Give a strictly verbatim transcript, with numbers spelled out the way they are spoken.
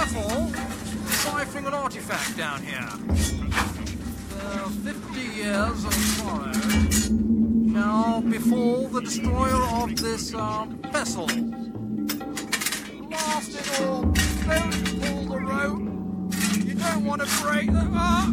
careful deciphering an artifact down here. The fifty years of sorrow shall befall the destroyer of this um, vessel. Blast it all! Don't pull the rope! You don't want to break the... Ah!